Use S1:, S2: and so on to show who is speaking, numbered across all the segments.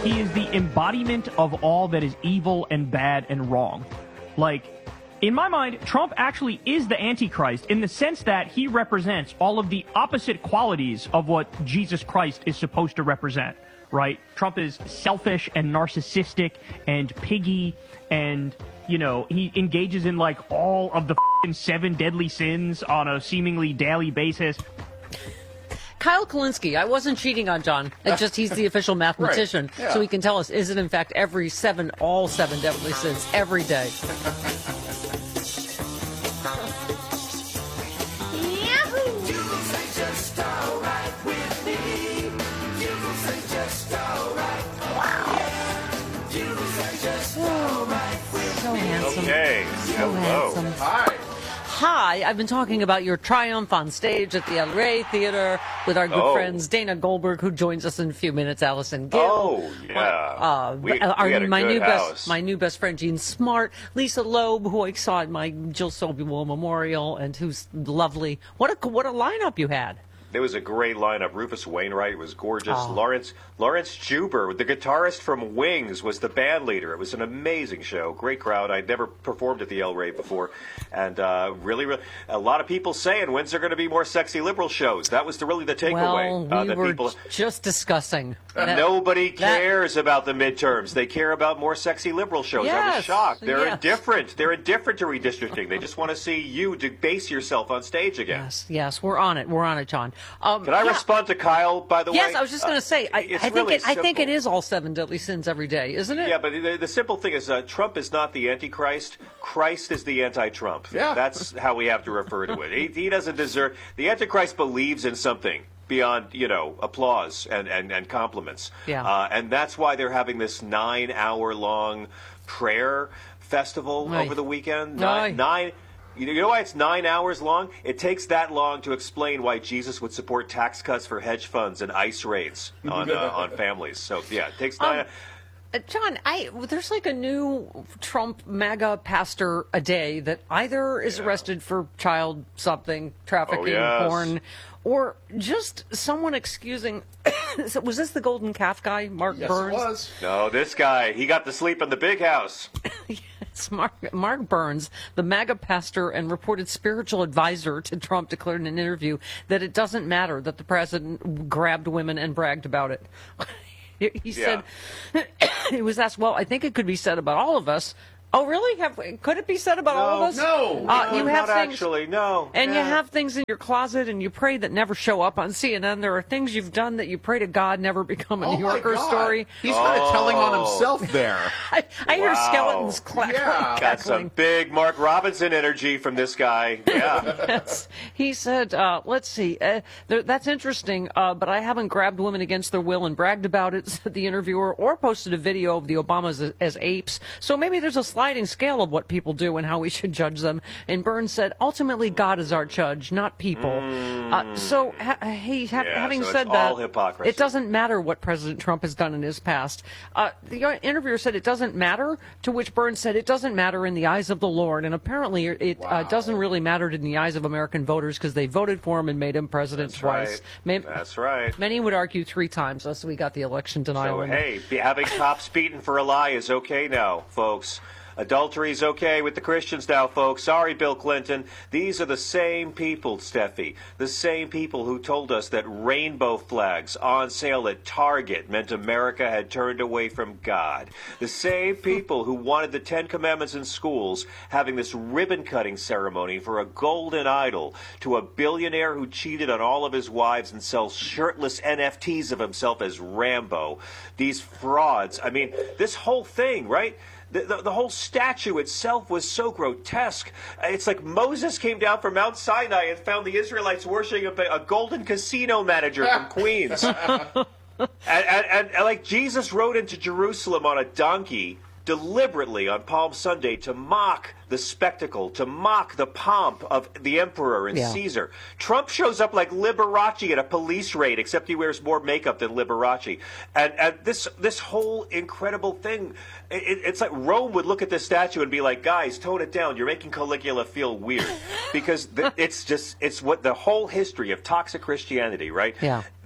S1: he is the embodiment of all that is evil and bad and wrong. Like, in my mind, Trump actually is the Antichrist in the sense that he represents all of the opposite qualities of what Jesus Christ is supposed to represent, right? Trump is selfish and narcissistic and piggy, and, you know, he engages in, like, all of the 7 deadly sins on a seemingly daily basis.
S2: Kyle Kulinski, I wasn't cheating on John. It's just he's the official mathematician,
S3: Right. Yeah.
S2: so he can tell us, is it in fact all 7 deadly sins every day? So handsome.
S4: Okay.
S2: So
S4: Hello.
S2: handsome.
S3: Hi.
S2: Hi, I've been talking about your triumph on stage at the El Rey Theater with our good friends Dana Goldberg, who joins us in a few minutes, Allison Gill.
S4: Oh, yeah. We had a
S2: my
S4: good
S2: new
S4: house.
S2: my new best friend Gene Smart, Lisa Loeb, who I saw at my Jill Sobel Memorial, and who's lovely. What a lineup you had.
S4: There was a great lineup. Rufus Wainwright was gorgeous. Lawrence Juber, the guitarist from Wings, was the band leader. It was an amazing show. Great crowd. I'd never performed at the El Rey before. And really, a lot of people saying, when's there going to be more sexy liberal shows? That was really the takeaway.
S2: Well, we were just discussing.
S4: Nobody cares about the midterms. They care about more sexy liberal shows. I was
S2: Yes,
S4: shocked. They're
S2: yes.
S4: indifferent. They're indifferent to redistricting. They just want to see you debase yourself on stage again.
S2: Yes, we're on it. We're on it, John.
S4: Can I respond to Kyle, by the way?
S2: Yes, I was just going to say, I think it is all 7 deadly sins every day, isn't it?
S4: Yeah, but the simple thing is Trump is not the Antichrist. Christ is the anti-Trump.
S3: Yeah.
S4: That's how we have to refer to it. He doesn't deserve... The Antichrist believes in something beyond, applause and compliments.
S2: Yeah.
S4: And that's why they're having this 9-hour-long prayer festival over the weekend. Nine. You know why it's 9 hours long? It takes that long to explain why Jesus would support tax cuts for hedge funds and ICE raids on families. So, yeah, it takes 9
S2: John, there's like a new Trump MAGA pastor a day that either is arrested for child trafficking, porn, or just someone excusing. Was this the golden calf guy, Mark Burns?
S3: Yes, it was.
S4: No, this guy, he got to sleep in the big house.
S2: Yes, Mark Burns, the MAGA pastor and reported spiritual advisor to Trump, declared in an interview that it doesn't matter that the president grabbed women and bragged about it. He said, he was asked, well, I think it could be said about all of us. Oh, really? Could it be said about all of us?
S3: No.
S2: You have
S4: not
S2: things,
S4: actually, no.
S2: And you have things in your closet and you pray that never show up on CNN. There are things you've done that you pray to God never become a New Yorker story.
S3: He's kind of telling on himself there.
S2: I hear skeletons
S4: Got some big Mark Robinson energy from this guy. Yeah.
S2: Yes. He said, let's see, that's interesting, but I haven't grabbed women against their will and bragged about it, said the interviewer, or posted a video of the Obamas as apes. So maybe there's a sliding scale of what people do and how we should judge them. And Burns said, ultimately, God is our judge, not people. Having said that,
S4: hypocrisy.
S2: it doesn't matter what President Trump has done in his past. The interviewer said it doesn't matter, to which Burns said it doesn't matter in the eyes of the Lord. And apparently it doesn't really matter in the eyes of American voters because they voted for him and made him president twice.
S4: That's right.
S2: Many would argue 3 times, so we got the election denial.
S4: So, hey, having cops beaten for a lie is okay now, folks. Adultery is okay with the Christians now, folks. Sorry, Bill Clinton. These are the same people, Steffi, the same people who told us that rainbow flags on sale at Target meant America had turned away from God. The same people who wanted the 10 Commandments in schools having this ribbon-cutting ceremony for a golden idol to a billionaire who cheated on all of his wives and sells shirtless NFTs of himself as Rambo. These frauds. I mean, this whole thing, right? The whole statue itself was so grotesque. It's like Moses came down from Mount Sinai and found the Israelites worshiping a golden casino manager from Queens. and like Jesus rode into Jerusalem on a donkey deliberately on Palm Sunday to mock the spectacle, to mock the pomp of the emperor and Caesar. Trump shows up like Liberace at a police raid, except he wears more makeup than Liberace. And this whole incredible thing, it's like Rome would look at this statue and be like, guys, tone it down. You're making Caligula feel weird. Because it's what the whole history of toxic Christianity, right?
S2: Yeah.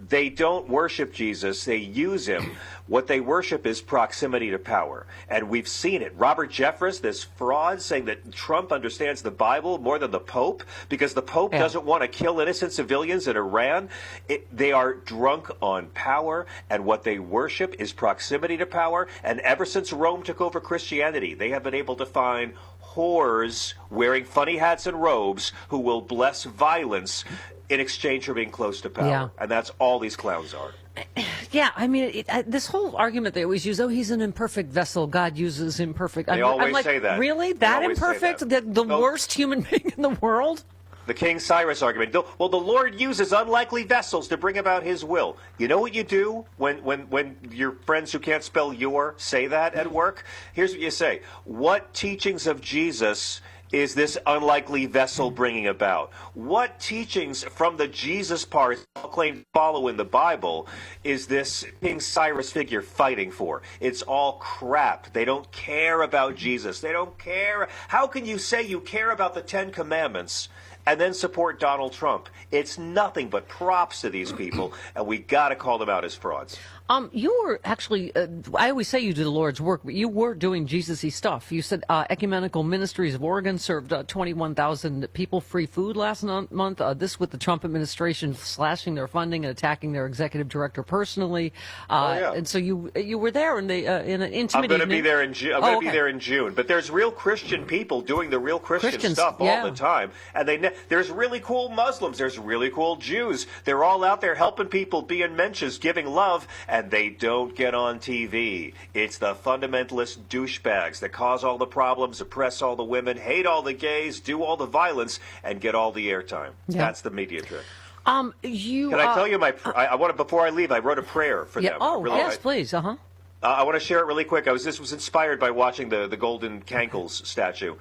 S4: they don't worship Jesus, they use him. What they worship is proximity to power. And we've seen it. Robert Jeffress, this fraud, saying that Trump understands the Bible more than the Pope because the Pope doesn't want to kill innocent civilians in Iran. They are drunk on power, and what they worship is proximity to power. And ever since Rome took over Christianity, they have been able to find whores wearing funny hats and robes who will bless violence in exchange for being close to power.
S2: Yeah.
S4: And that's all these clowns are.
S2: Yeah, I mean, this whole argument they always use, oh, he's an imperfect vessel, God uses imperfect.
S4: They
S2: I'm
S4: always
S2: like,
S4: say that.
S2: Really?
S4: They
S2: That
S4: always say
S2: imperfect?
S4: that.
S2: The worst human being in the world?
S4: The King Cyrus argument. Well, the Lord uses unlikely vessels to bring about his will. You know what you do when your friends who can't spell your say that at work? Here's what you say. What teachings of Jesus is this unlikely vessel bringing about? What teachings from the Jesus part claim to follow in the Bible is this King Cyrus figure fighting for? It's all crap. They don't care about Jesus. They don't care. How can you say you care about the Ten Commandments and then support Donald Trump? It's nothing but props to these people, and we got to call them out as frauds.
S2: You were actually, I always say you do the Lord's work, but you were doing Jesus-y stuff. You said Ecumenical Ministries of Oregon served 21,000 people free food last month. This with the Trump administration slashing their funding and attacking their executive director personally. And so you were there in an intimate
S4: I'm going to
S2: evening.
S4: be there in June. I'm going to be there in June. But there's real Christian people doing the real Christian stuff all the time. And there's really cool Muslims. There's really cool Jews. They're all out there helping people, being mensches, giving love, and they don't get on TV. It's the fundamentalist douchebags that cause all the problems, oppress all the women, hate all the gays, do all the violence, and get all the airtime. Yeah. That's the media trick. Can I tell you I want to, before I leave, I wrote a prayer for them.
S2: Oh, yes, please. I
S4: want to share it really quick. This was inspired by watching the Golden Cankles statue.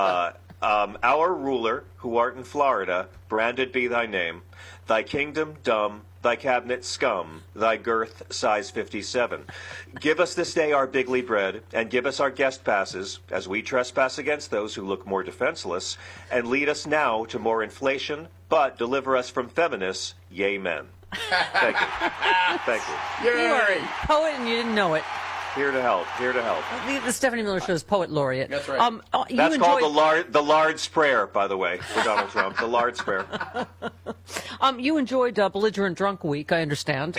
S4: Our ruler, who art in Florida, branded be thy name. Thy kingdom dumb, thy cabinet scum, thy girth size 57. Give us this day our bigly bread, and give us our guest passes, as we trespass against those who look more defenseless, and lead us now to more inflation, but deliver us from feminists, yea men. Thank you. Thank you.
S2: You are a poet and you didn't know it.
S4: Here to help. Here to help.
S2: The Stephanie Miller Show is Poet Laureate.
S3: That's right.
S4: That's called the Lard's Prayer, by the way, for Donald Trump. The Lard's Prayer.
S2: You enjoyed Belligerent Drunk Week, I understand.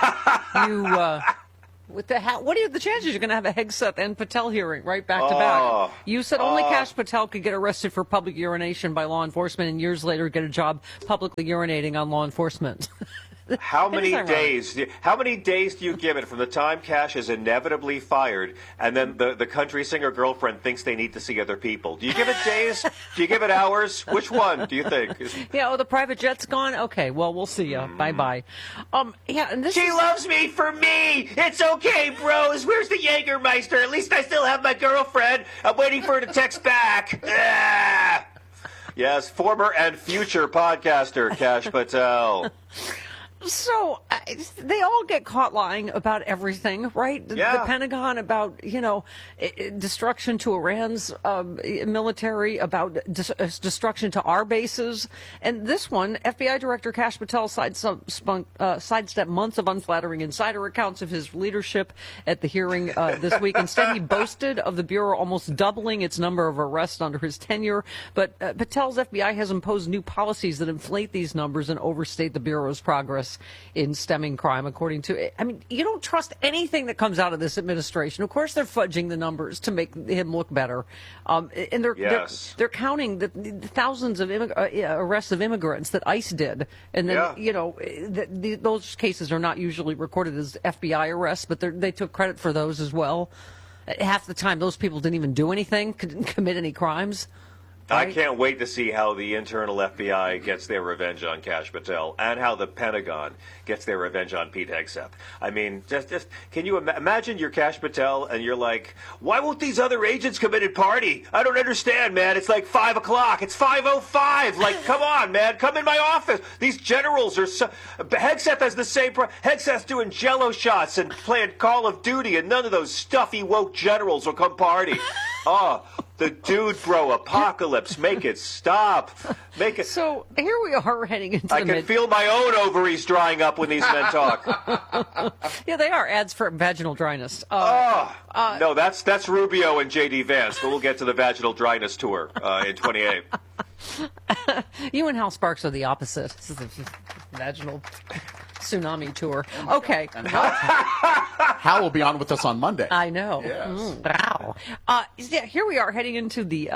S2: With the what are the chances you're going to have a Hegseth and Patel hearing right back to back? You said only Kash Patel could get arrested for public urination by law enforcement, and years later get a job publicly urinating on law enforcement.
S4: How many days do you give it from the time Kash is inevitably fired and then the country singer girlfriend thinks they need to see other people? Do you give it days? Do you give it hours? Which one do you think?
S2: Yeah, the private jet's gone? Okay, well, we'll see ya. Bye-bye. And
S4: she loves me for me! It's okay, bros! Where's the Jägermeister? At least I still have my girlfriend. I'm waiting for her to text back. Yes, former and future podcaster Kash Patel.
S2: So they all get caught lying about everything, right?
S4: Yeah.
S2: The Pentagon about, destruction to Iran's military, about destruction to our bases. And this one, FBI Director Kash Patel sidestepped months of unflattering insider accounts of his leadership at the hearing this week. Instead, he boasted of the Bureau almost doubling its number of arrests under his tenure. But Patel's FBI has imposed new policies that inflate these numbers and overstate the Bureau's progress in stemming crime, according to... I mean, you don't trust anything that comes out of this administration. Of course they're fudging the numbers to make him look better. And they're counting the thousands of arrests of immigrants that ICE did. And then, those cases are not usually recorded as FBI arrests, but they took credit for those as well. Half the time, those people didn't even do anything, couldn't commit any crimes. Right?
S4: I can't wait to see how the internal FBI gets their revenge on Kash Patel and how the Pentagon gets their revenge on Pete Hegseth. I mean, just can you imagine you're Kash Patel and you're like, why won't these other agents come in and party? I don't understand, man. It's like 5 o'clock. It's 5:05. Like, come on, man. Come in my office. These generals are so... Hegseth has the same... Hegseth's doing Jell-O shots and playing Call of Duty, and none of those stuffy woke generals will come party. The dude, bro, apocalypse. Make it stop. Make it.
S2: So here we are heading into
S4: I can feel my own ovaries drying up when these men talk.
S2: Yeah, they are ads for vaginal dryness.
S4: No, that's Rubio and J.D. Vance, but we'll get to the vaginal dryness tour in 28.
S2: You and Hal Sparks are the opposite. This is a vaginal tsunami tour. Okay.
S3: Hal will be on with us on Monday.
S2: I know.
S3: Yes.
S2: Wow. Yeah, here we are heading into the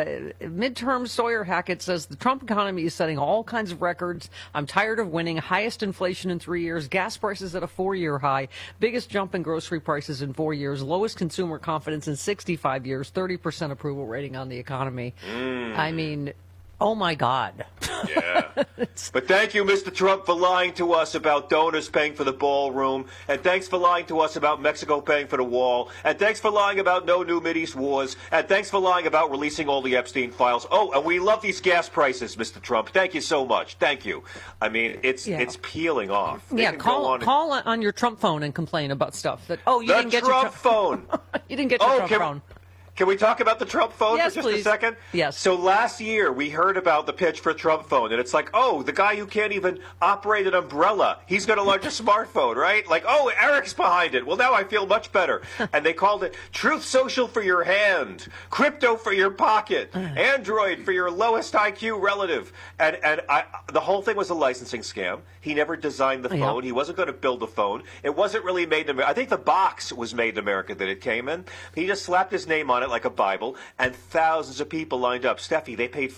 S2: midterm. Sawyer Hackett says the Trump economy is setting all kinds of records. I'm tired of winning. Highest inflation in 3 years. Gas prices at a 4-year high. Biggest jump in grocery prices in 4 years. Lowest consumer confidence in 65 years. 30% approval rating on the economy. I mean, oh my God.
S4: Yeah. But thank you, Mr. Trump, for lying to us about donors paying for the ballroom. And thanks for lying to us about Mexico paying for the wall. And thanks for lying about no new Mideast wars. And thanks for lying about releasing all the Epstein files. Oh, and we love these gas prices, Mr. Trump. Thank you so much. Thank you. I mean, it's peeling off.
S2: Yeah, call on your Trump phone and complain about stuff. That you
S4: the
S2: didn't get
S4: Trump
S2: your
S4: phone.
S2: You didn't get your Trump phone.
S4: Can we talk about the Trump phone
S2: Yes,
S4: for just
S2: please.
S4: a second?
S2: Yes.
S4: So last year we heard about the pitch for Trump phone, and it's like, oh, the guy who can't even operate an umbrella, he's going to launch a smartphone, right? Like, oh, Eric's behind it. Well, now I feel much better. And they called it Truth Social for your hand, Crypto for your pocket, Android for your lowest IQ relative. And the whole thing was a licensing scam. He never designed the phone.
S2: Yeah.
S4: He wasn't going to build the phone. It wasn't really made in America. I think the box was made in America that it came in. He just slapped his name on it like a Bible, and thousands of people lined up. Steffi, they paid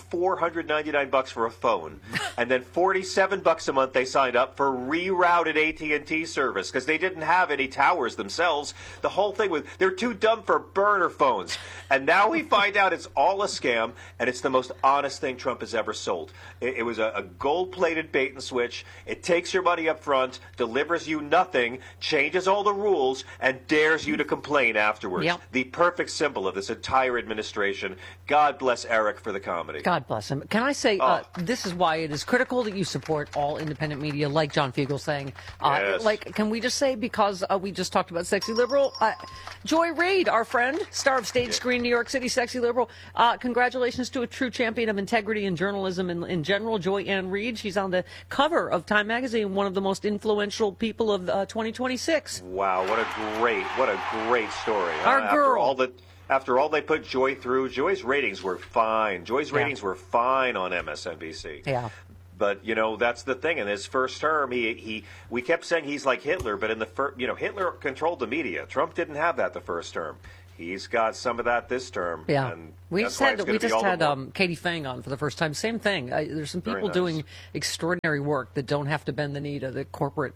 S4: $499 for a phone, and then $47 a month they signed up for rerouted AT&T service because they didn't have any towers themselves. The whole thing was they're too dumb for burner phones, and now we find out it's all a scam, and it's the most honest thing Trump has ever sold. It was a gold-plated bait and switch. It takes your money up front, delivers you nothing, changes all the rules, and dares you to complain afterwards.
S2: Yep.
S4: The perfect symbol of this entire administration. God bless Eric for the comedy.
S2: God bless him. Can I say, this is why it is critical that you support all independent media, like John Fugel saying.
S4: Yes.
S2: Like, can we just say, because we just talked about Sexy Liberal, Joy Reid, our friend, star of Stage Screen New York City, Sexy Liberal, congratulations to a true champion of integrity and journalism in general, Joy Ann Reid. She's on the cover of Time Magazine, one of the most influential people of 2026.
S4: Wow, what a great story.
S2: Our girl.
S4: After all they put Joy through, Joy's ratings were fine. Joy's ratings were fine on MSNBC.
S2: Yeah.
S4: But that's the thing. In his first term, we kept saying he's like Hitler, but in the Hitler controlled the media. Trump didn't have that the first term. He's got some of that this term.
S2: Yeah,
S4: and
S2: we just had Katie Fang on for the first time. Same thing. There's some people doing extraordinary work that don't have to bend the knee to the corporate,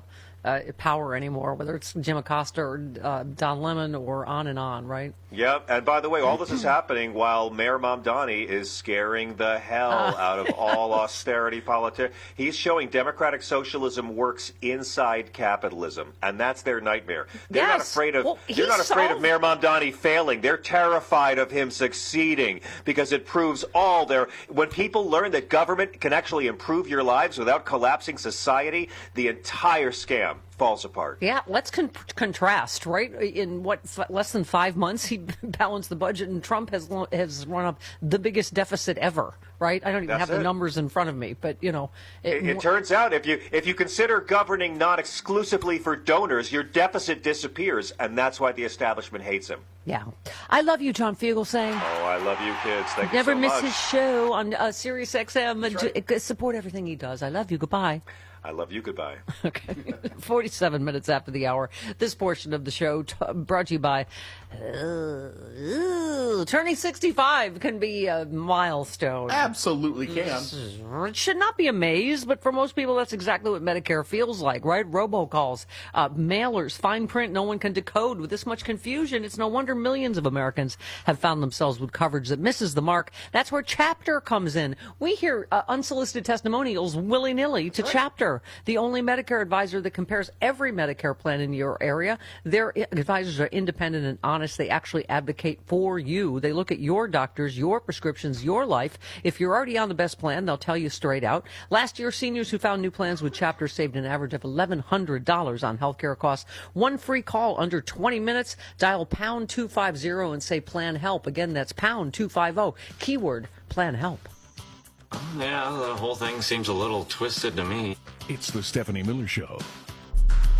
S2: power anymore. Whether it's Jim Acosta or Don Lemon or on, right?
S4: Yep. And by the way, all this is happening while Mayor Mamdani is scaring the hell out of all austerity politics. He's showing democratic socialism works inside capitalism, and that's their nightmare. They're not afraid of. They're not afraid of Mayor Mamdani failing. They're terrified of him succeeding because it proves all their. When people learn that government can actually improve your lives without collapsing society, the entire scam falls apart.
S2: Yeah, let's contrast, right? In less than 5 months, he balanced the budget, and Trump has run up the biggest deficit ever, right? I don't even have the numbers in front of me, but
S4: it turns out if you consider governing not exclusively for donors, your deficit disappears, and that's why the establishment hates him.
S2: Yeah, I love you, John Fugelsang.
S4: Oh, I love you, kids. Thank you so much.
S2: Never miss his show on Sirius XM. Right. Support everything he does. I love you. Goodbye.
S4: I love you. Goodbye.
S2: Okay. 47 minutes after the hour. This portion of the show brought to you by turning 65 can be a milestone.
S3: Absolutely can.
S2: It should not be a maze, but for most people, that's exactly what Medicare feels like, right? Robocalls, mailers, fine print no one can decode. With this much confusion, it's no wonder millions of Americans have found themselves with coverage that misses the mark. That's where Chapter comes in. We hear unsolicited testimonials willy-nilly to Chapter. Care, the only Medicare advisor that compares every Medicare plan in your area. Their advisors are independent and honest. They actually advocate for you. They look at your doctors, your prescriptions, your life. If you're already on the best plan, they'll tell you straight out. Last year, seniors who found new plans with Chapter saved an average of $1,100 on healthcare costs. One free call under 20 minutes. Dial pound 250 and say plan help. Again, that's pound 250, keyword plan help.
S5: Yeah, the whole thing seems a little twisted to me.
S6: It's the Stephanie Miller Show.